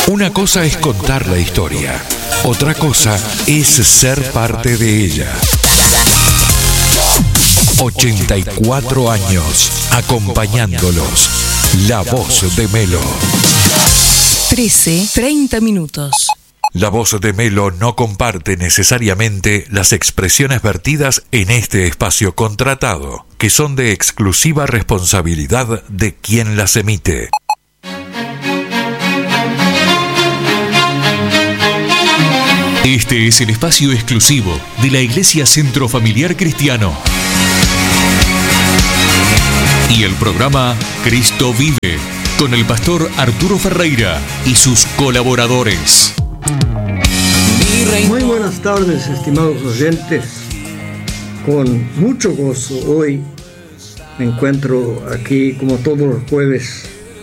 Una cosa es contar la historia, otra cosa es ser parte de ella. 84 años acompañándolos. La voz de Melo. 13:30 minutos. La voz de Melo no comparte necesariamente las expresiones vertidas en este espacio contratado, que son de exclusiva responsabilidad de quien las emite. Este es el espacio exclusivo de la Iglesia Centro Familiar Cristiano. Y el programa Cristo Vive, con el pastor Arturo Ferreira y sus colaboradores. Muy buenas tardes, estimados oyentes. Con mucho gozo hoy me encuentro aquí como todos los jueves,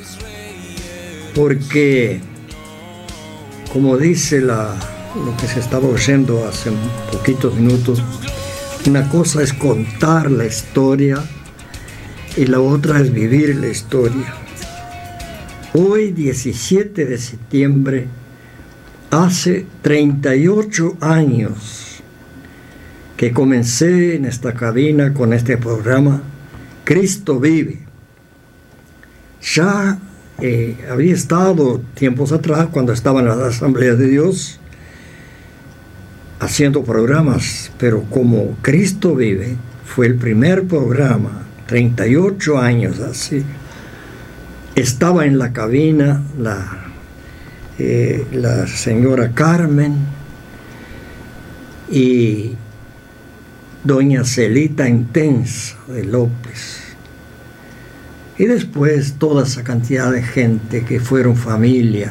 porque como dice lo que se estaba oyendo hace poquitos minutos, una cosa es contar la historia y la otra es vivir la historia. Hoy, 17 de septiembre, hace 38 años que comencé en esta cabina con este programa Cristo Vive. Ya había estado tiempos atrás, cuando estaba en la Asamblea de Dios, haciendo programas, pero como Cristo Vive fue el primer programa, 38 años así, estaba en la cabina la señora Carmen y doña Celita Intensa de López, y después toda esa cantidad de gente que fueron familia,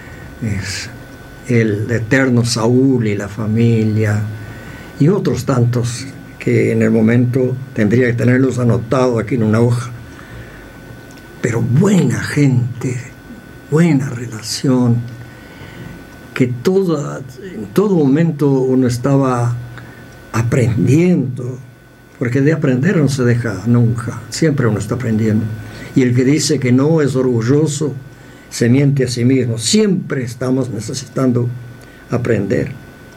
el eterno Saúl y la familia, y otros tantos que en el momento tendría que tenerlos anotados aquí en una hoja. Pero buena gente, buena relación, que en todo momento uno estaba aprendiendo, porque de aprender no se deja nunca, siempre uno está aprendiendo. Y el que dice que no es orgulloso, se miente a sí mismo. Siempre estamos necesitando aprender.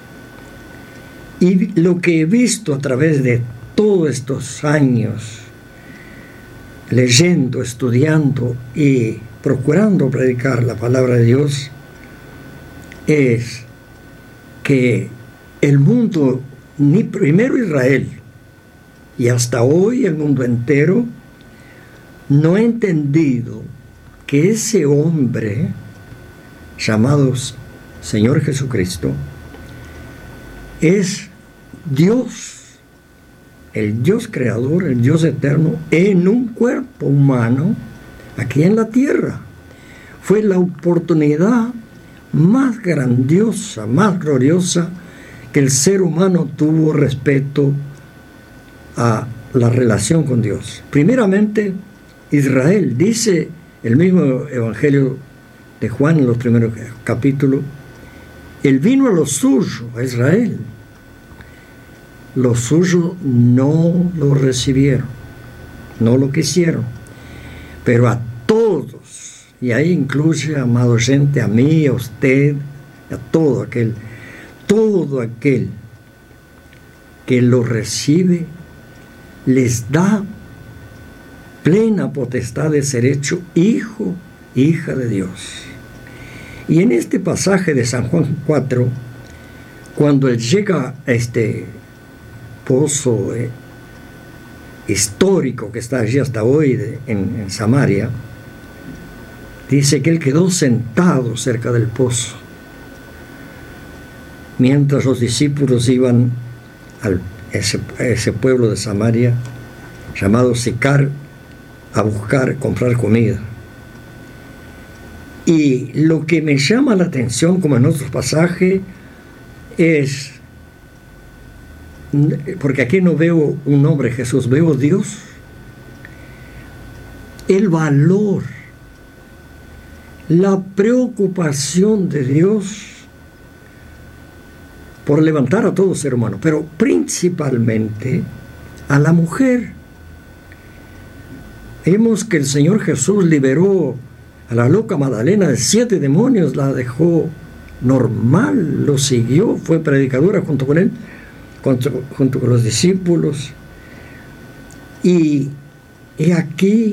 Y lo que he visto a través de todos estos años, leyendo, estudiando y procurando predicar la palabra de Dios, es que el mundo, ni primero Israel, y hasta hoy el mundo entero, no ha entendido que ese hombre llamado Señor Jesucristo es Dios, el Dios creador, el Dios eterno, en un cuerpo humano aquí en la tierra. Fue la oportunidad más grandiosa, más gloriosa que el ser humano tuvo respecto a la relación con Dios. Primeramente, Israel, dice el mismo Evangelio de Juan en los primeros capítulos, él vino a lo suyo, a Israel. Los suyos no lo recibieron, no lo quisieron, pero a todos, y ahí incluye, amado oyente, a mí, a usted, a todo aquel que lo recibe, les da plena potestad de ser hecho hijo, hija de Dios. Y en este pasaje de San Juan 4, cuando él llega a este pozo histórico que está allí hasta hoy en Samaria, dice que él quedó sentado cerca del pozo, mientras los discípulos iban a ese pueblo de Samaria, llamado Sicar, a comprar comida. Y lo que me llama la atención, como en otros pasajes, es, porque aquí no veo un nombre Jesús, veo Dios, el valor, la preocupación de Dios por levantar a todo ser humano, pero principalmente a la mujer. Vemos que el Señor Jesús liberó A la loca Magdalena de 7 demonios la dejó normal, lo siguió, fue predicadora junto con él, junto con los discípulos. Y aquí,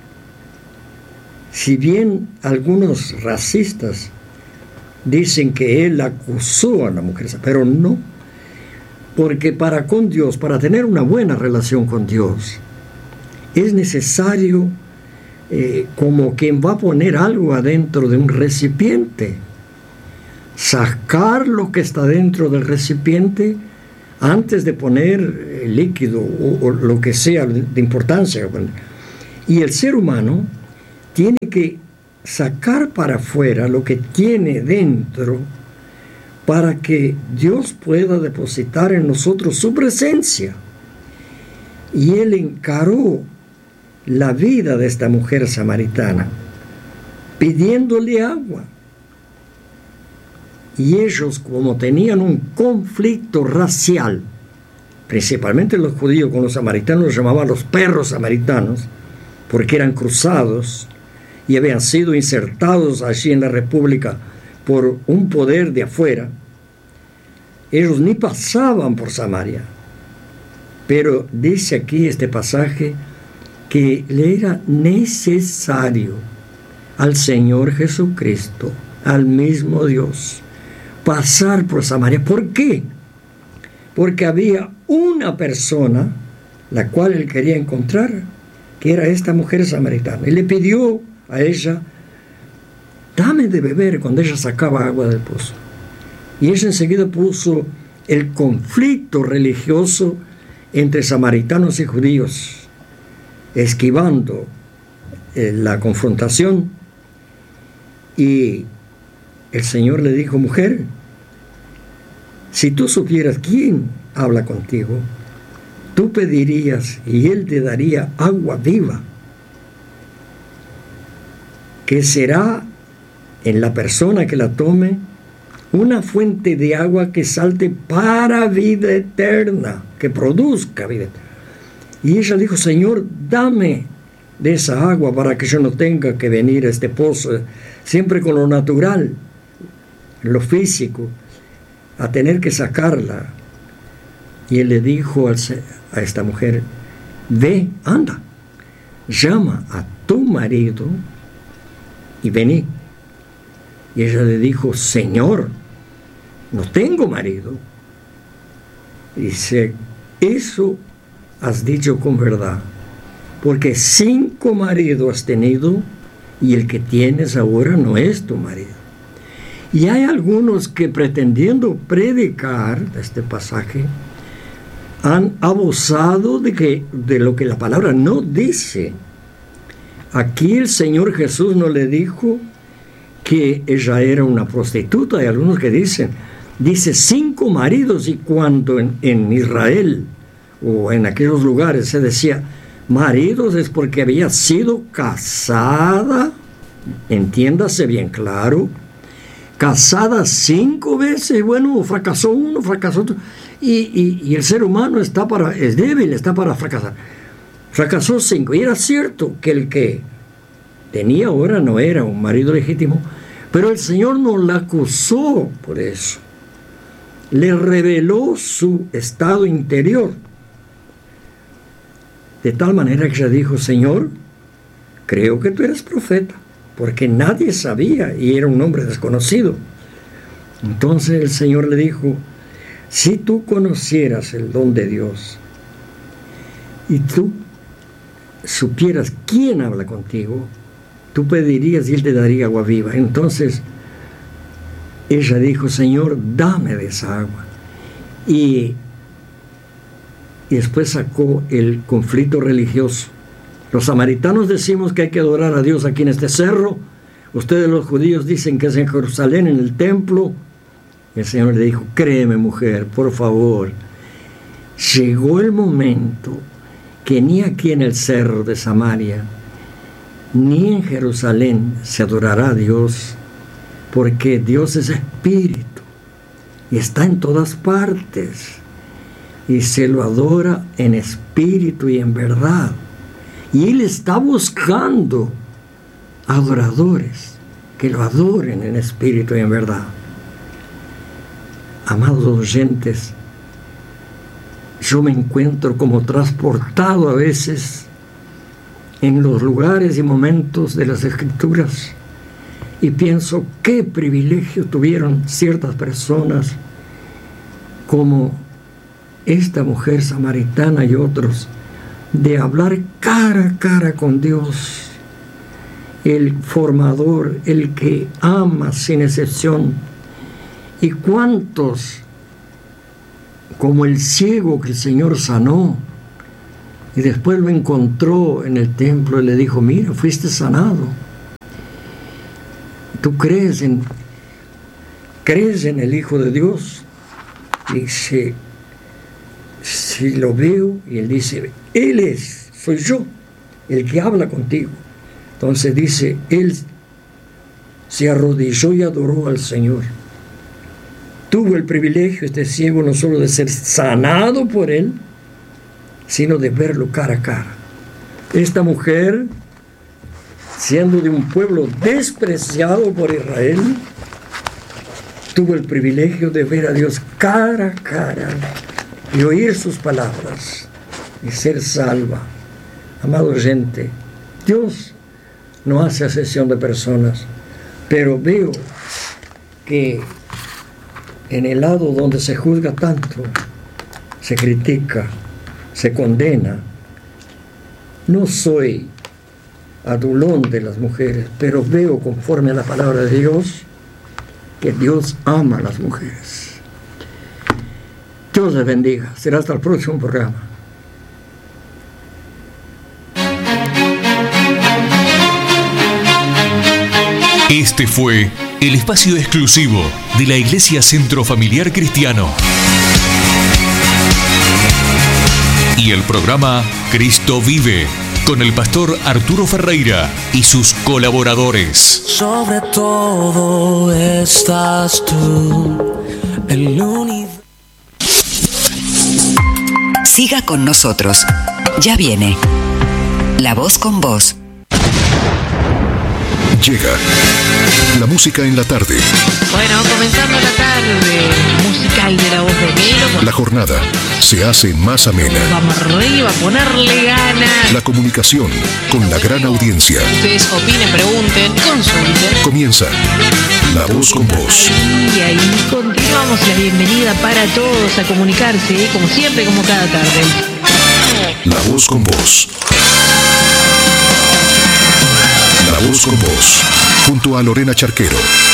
si bien algunos racistas dicen que él acusó a la mujer, pero no, porque para con Dios, para tener una buena relación con Dios, es necesario como quien va a poner algo adentro de un recipiente, sacar lo que está dentro del recipiente antes de poner el líquido o lo que sea de importancia. Y el ser humano tiene que sacar para afuera lo que tiene dentro para que Dios pueda depositar en nosotros su presencia. Y él encaró la vida de esta mujer samaritana pidiéndole agua. Y ellos, como tenían un conflicto racial, principalmente los judíos con los samaritanos, los llamaban los perros samaritanos, porque eran cruzados y habían sido insertados allí en la República por un poder de afuera. Ellos ni pasaban por Samaria. Pero dice aquí este pasaje que le era necesario al Señor Jesucristo, al mismo Dios, pasar por Samaria. ¿Por qué? Porque había una persona la cual él quería encontrar, que era esta mujer samaritana. Y le pidió a ella, dame de beber, cuando ella sacaba agua del pozo. Y ella enseguida puso el conflicto religioso entre samaritanos y judíos, esquivando la confrontación. Y el Señor le dijo, mujer, si tú supieras quién habla contigo, tú pedirías y Él te daría agua viva, que será en la persona que la tome una fuente de agua que salte para vida eterna, que produzca vida eterna. Y ella dijo, Señor, dame de esa agua para que yo no tenga que venir a este pozo, siempre con lo natural, lo físico, a tener que sacarla. Y él le dijo a esta mujer, ve, anda, llama a tu marido y vení. Y ella le dijo, Señor, no tengo marido. Y dice, eso has dicho con verdad, porque 5 maridos has tenido y el que tienes ahora no es tu marido. Y hay algunos que, pretendiendo predicar este pasaje, han abusado de lo que la palabra no dice. Aquí el Señor Jesús no le dijo que ella era una prostituta. Hay algunos que dice 5 maridos, y cuando en Israel o en aquellos lugares se decía maridos es porque había sido casada, entiéndase bien claro, casada 5 veces, bueno, fracasó uno, fracasó otro, y el ser humano es débil, está para fracasar. Fracasó 5, y era cierto que el que tenía ahora no era un marido legítimo, pero el Señor no la acusó por eso. Le reveló su estado interior. De tal manera que ella dijo, Señor, creo que tú eres profeta, porque nadie sabía y era un hombre desconocido. Entonces el Señor le dijo, si tú conocieras el don de Dios y tú supieras quién habla contigo, tú pedirías y Él te daría agua viva. Entonces ella dijo, Señor, dame de esa agua. Y después sacó el conflicto religioso. Los samaritanos decimos que hay que adorar a Dios aquí en este cerro. Ustedes los judíos dicen que es en Jerusalén, en el templo. Y el Señor le dijo, créeme mujer, por favor. Llegó el momento que ni aquí en el cerro de Samaria, ni en Jerusalén se adorará a Dios, porque Dios es espíritu y está en todas partes. Y se lo adora en espíritu y en verdad. Y Él está buscando adoradores, que lo adoren en espíritu y en verdad. Amados oyentes, yo me encuentro como transportado a veces en los lugares y momentos de las Escrituras y pienso qué privilegio tuvieron ciertas personas como esta mujer samaritana y otros de hablar cara a cara con Dios, el formador, el que ama sin excepción. Y cuántos, como el ciego que el Señor sanó y después lo encontró en el templo y le dijo: mira, fuiste sanado. ¿Tú crees en el Hijo de Dios? Dice: si lo veo. Y él dice: soy yo, el que habla contigo. Entonces dice, él se arrodilló y adoró al Señor. Tuvo el privilegio, este ciego, no solo de ser sanado por él, sino de verlo cara a cara. Esta mujer, siendo de un pueblo despreciado por Israel, tuvo el privilegio de ver a Dios cara a cara y oír sus palabras y ser salva. Amado oyente, Dios no hace acepción de personas, pero veo que en el lado donde se juzga tanto, se critica, se condena. No soy adulón de las mujeres, pero veo conforme a la palabra de Dios que Dios ama a las mujeres. Dios les bendiga. Será hasta el próximo programa. Este fue el espacio exclusivo de la Iglesia Centro Familiar Cristiano y el programa Cristo Vive con el pastor Arturo Ferreira y sus colaboradores. Sobre todo estás tú, el universo. Siga con nosotros. Ya viene La Voz con Vos. Llega la música en la tarde. Bueno, comenzando la tarde musical de La Voz de Melo. La jornada se hace más amena. Vamos arriba, a ponerle ganas. La comunicación con la gran audiencia. Ustedes opinen, pregunten, consulten. Comienza La Voz con Vos. Y ahí continuamos la bienvenida para todos a comunicarse, como siempre, como cada tarde. La Voz con Vos. La Voz con Vos, junto a Lorena Charquero.